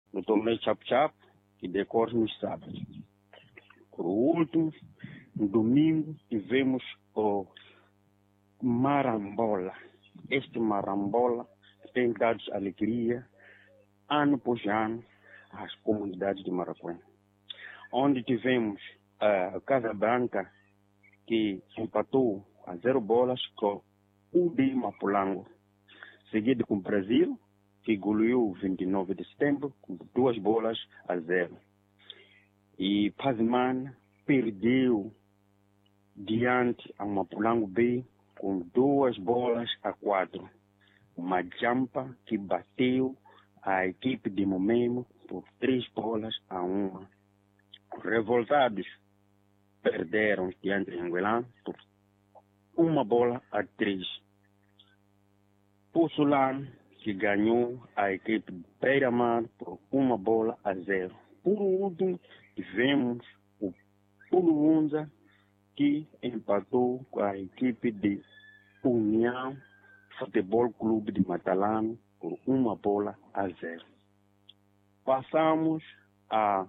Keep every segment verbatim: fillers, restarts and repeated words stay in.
no torneio Chap-Chap, que decorre nos sábados. Por último, no domingo, tivemos o Marambola. Este Marambola tem dado alegria, ano após ano, às comunidades de Maracuena. Onde tivemos a Casa Branca, que empatou a zero bolas com o de Mapulango, seguido com o Brasil, que goleou vinte e nove de setembro com duas bolas a zero. E Pazman perdeu diante a Mapulango B com duas bolas a quatro. Uma jampa que bateu a equipe de Momemo por três bolas a uma. Revoltados perderam diante de Anguilã por uma bola a três. Pussulan, que ganhou a equipe de Beira-Mar por uma bola a zero. Por último, tivemos o Puluunza, que empatou com a equipe de União Futebol Clube de Matalano por uma bola a zero. Passamos a,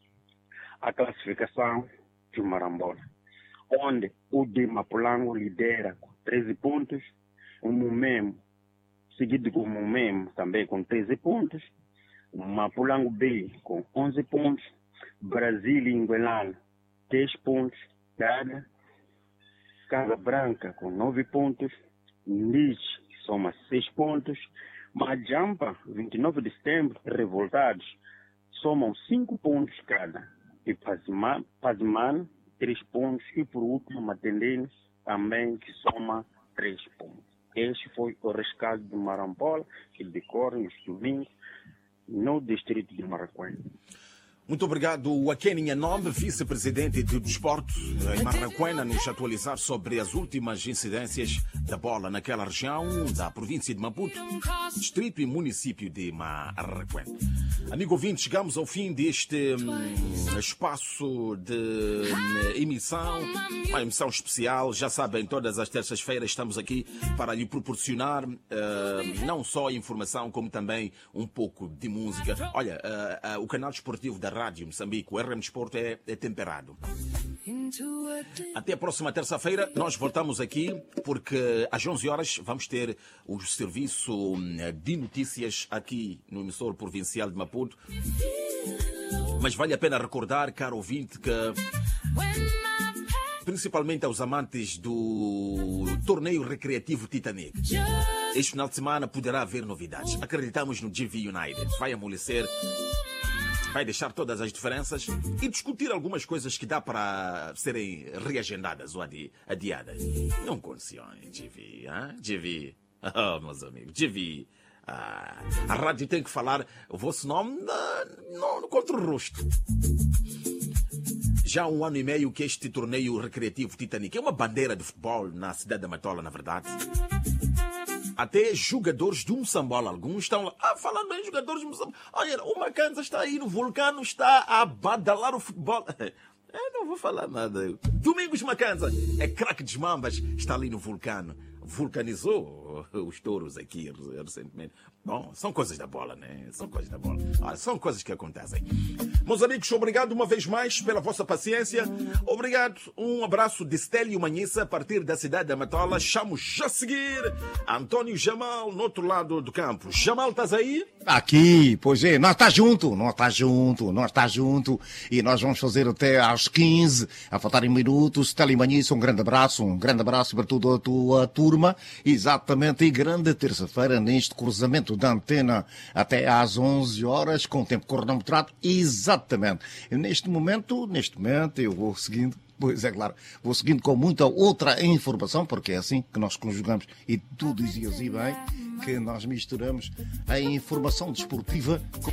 a classificação de Marambola, onde o de Mapulango lidera com treze pontos, o Momemo, seguido com o Momemo também com treze pontos, o Mapulango B com onze pontos, Brasil e Anguilã dez pontos cada, Casa Branca com nove pontos, Lich soma seis pontos, Majampa, vinte e nove de setembro, revoltados, somam cinco pontos cada, e Pazman, Pazman três pontos, e por último Matendense também, que soma três pontos. Este foi o rescate de Marambola, que decorre nos domingos no distrito de Maracuena. Muito obrigado, Wakeni Nhanombe, vice-presidente do desporto em Maracuena, nos atualizar sobre as últimas incidências da bola naquela região da província de Maputo, distrito e município de Maracuena. Amigo ouvinte, chegamos ao fim deste hum, espaço de hum, emissão, uma emissão especial. Já sabem, todas as terças-feiras estamos aqui para lhe proporcionar uh, não só informação, como também um pouco de música. Olha, uh, uh, o canal desportivo da Rádio Moçambique, o R M Desporto, é, é temperado. Até a próxima terça-feira, nós voltamos aqui, porque às onze horas vamos ter o serviço de notícias aqui no emissor provincial de Maputo. Mas vale a pena recordar, caro ouvinte, que principalmente aos amantes do torneio recreativo Titanic, este final de semana poderá haver novidades. Acreditamos no G V United. Vai amolecer, vai deixar todas as diferenças e discutir algumas coisas que dá para serem reagendadas ou adi adiadas. Não condicione, G V, hein? G V. Oh, meus amigos, G V. Ah, a rádio tem que falar o vosso nome no, no contra o rosto. Já há um ano e meio que este torneio recreativo Titanic é uma bandeira de futebol na cidade da Matola, na verdade. Até jogadores de Moçambola, alguns estão lá. Ah, falando em jogadores de Moçambola. Olha, o Macanza está aí no Vulcano, está a badalar o futebol. Eu não vou falar nada. Domingos Macanza é craque de mambas, está ali no Vulcano. Vulcanizou os touros aqui recentemente. Bom, são coisas da bola, né? São coisas da bola. Ah, são coisas que acontecem. Meus amigos, obrigado uma vez mais pela vossa paciência. Obrigado. Um abraço de Stélio Manhissa, a partir da cidade da Matola. Chamo já a seguir António Jamal, no outro lado do campo. Jamal, estás aí? Aqui, pois é. Nós está junto, nós está junto, nós está junto. E nós vamos fazer até às quinze, a faltarem minutos. Stélio Manhissa, um grande abraço, um grande abraço para toda a tua turma. Exatamente, e grande terça-feira neste cruzamento da antena até às onze horas, com o tempo cronometrado. Exatamente. E neste momento, neste momento, eu vou seguindo, pois é claro, vou seguindo com muita outra informação, porque é assim que nós conjugamos, e tu dizias e bem, que nós misturamos a informação desportiva com